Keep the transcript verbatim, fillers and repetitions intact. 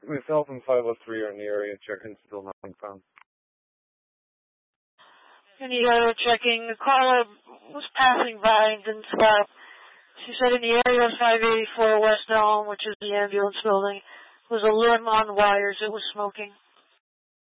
Myself and five oh three are in the area checking, still nothing found. In the area checking, the caller was passing by and didn't stop. She said in the area of five eighty-four West Elm, which is the ambulance building, was a limb on wires. It was smoking.